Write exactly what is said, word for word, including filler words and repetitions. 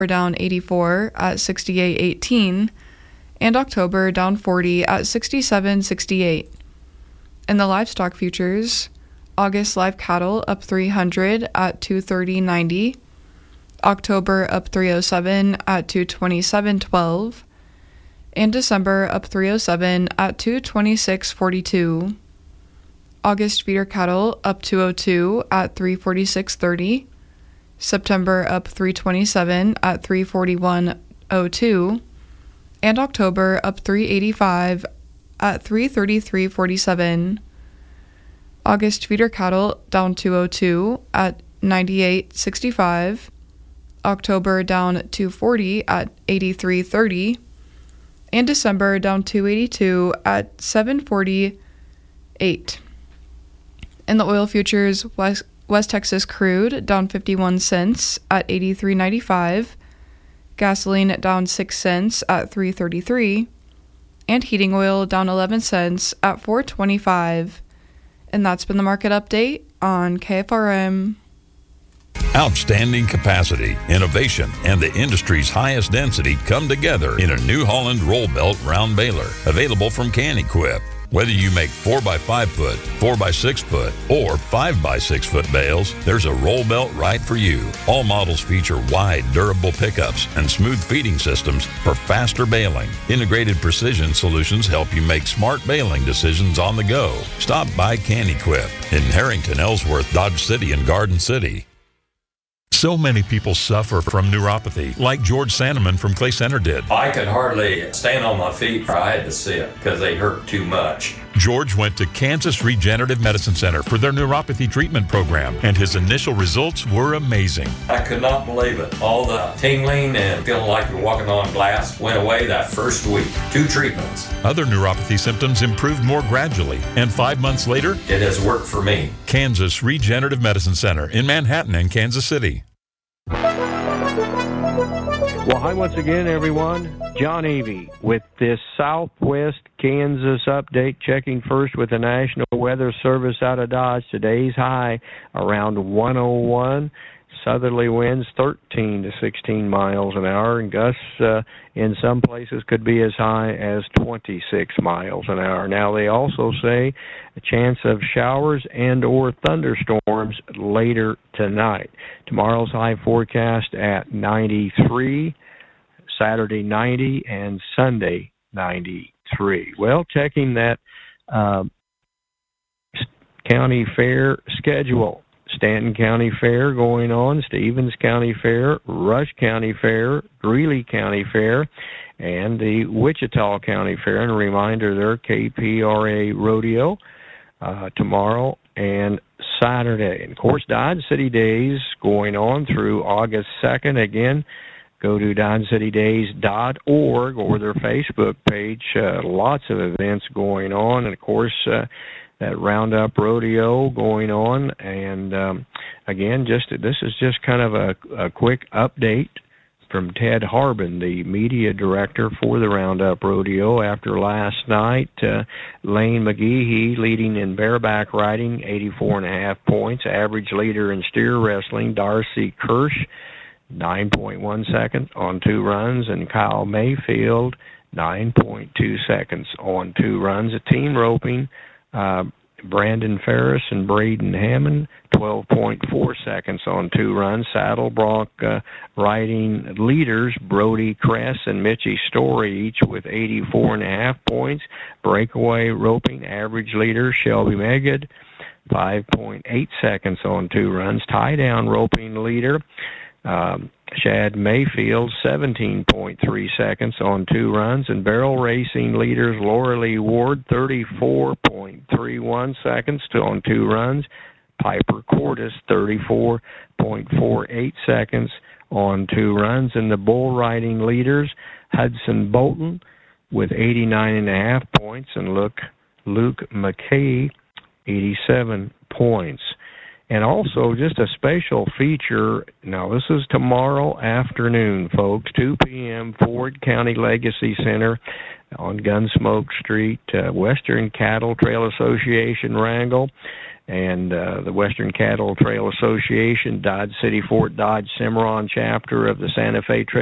down eighty-four at sixty-eight eighteen, and October down forty at sixty-seven sixty-eight. In the livestock futures, August live cattle up three hundred at two thirty ninety, October up three oh seven at two twenty-seven twelve, and December up three oh seven at two twenty-six forty-two. August feeder cattle up two oh two at three forty-six thirty, September up three twenty-seven at three forty-one oh two, and October up three eighty-five at three thirty-three forty-seven. August feeder cattle down two oh two at ninety-eight sixty-five, October down two forty at eighty-three thirty, and December down two eighty-two at seven forty-eight. In the oil futures, West, West Texas crude down fifty-one cents at eighty-three ninety-five, gasoline down six cents at three thirty-three, and heating oil down eleven cents at four twenty-five. And that's been the market update on K F R M. Outstanding capacity, innovation, and the industry's highest density come together in a New Holland roll belt round baler, available from Can-Equip. Whether you make four by five foot, four by six foot, or five by six foot bales, there's a roll belt right for you. All models feature wide, durable pickups and smooth feeding systems for faster baling. Integrated precision solutions help you make smart baling decisions on the go. Stop by Can-Equip in Harrington, Ellsworth, Dodge City, and Garden City. So many people suffer from neuropathy, like George Sandeman from Clay Center did. I could hardly stand on my feet. I had to sit because they hurt too much. George went to Kansas Regenerative Medicine Center for their neuropathy treatment program, and his initial results were amazing. I could not believe it. All the tingling and feeling like you're walking on glass went away that first week. Two treatments. Other neuropathy symptoms improved more gradually, and five months later, it has worked for me. Kansas Regenerative Medicine Center in Manhattan and Kansas City. Well, hi once again, everyone. John Avey with this Southwest Kansas update, checking first with the National Weather Service out of Dodge. Today's high around one oh one. Southerly winds thirteen to sixteen miles an hour, and gusts uh, in some places could be as high as twenty-six miles an hour. Now, they also say a chance of showers and or thunderstorms later tonight. Tomorrow's high forecast at ninety-three, Saturday ninety, and Sunday ninety-three. Well, checking that uh, county fair schedule. Stanton County Fair going on, Stevens County Fair, Rush County Fair, Greeley County Fair, and the Wichita County Fair. And a reminder there, K P R A Rodeo uh, tomorrow and Saturday. And, of course, Dodge City Days going on through August second. Again, go to dodge city days dot org or their Facebook page. Uh, lots of events going on. And, of course, uh, that Roundup Rodeo going on, and um, again, just this is just kind of a, a quick update from Ted Harbin, the media director for the Roundup Rodeo. After last night, uh, Lane McGehee leading in bareback riding, eighty-four and a half points. Average leader in steer wrestling, Darcy Kirsch, nine point one seconds on two runs, and Kyle Mayfield, nine point two seconds on two runs. A team roping, Uh, Brandon Ferris and Braden Hammond, twelve point four seconds on two runs. Saddle bronc uh, riding leaders, Brody Kress and Mitchie Story, each with eighty-four and a half points. Breakaway roping, average leader, Shelby Megad, five point eight seconds on two runs. Tie down roping leader, um, Shad Mayfield, seventeen point three seconds on two runs, and barrel racing leaders Laura Lee Ward, thirty-four point three one seconds on two runs. Piper Cordis, thirty-four point four eight seconds on two runs, and the bull riding leaders Hudson Bolton with eighty-nine and a half points, and Luke Luke McKay, eighty-seven points. And also, just a special feature, now this is tomorrow afternoon, folks, two p.m., Ford County Legacy Center. on Gunsmoke Street, uh, Western Cattle Trail Association, Wrangell, and uh, the Western Cattle Trail Association, Dodge City Fort Dodge Cimarron chapter of the Santa Fe Trail